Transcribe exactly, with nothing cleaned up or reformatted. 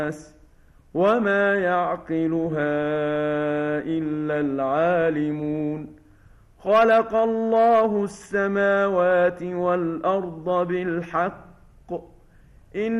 وما يعقلها إلا العالمون خلق الله السماوات والأرض بالحق إن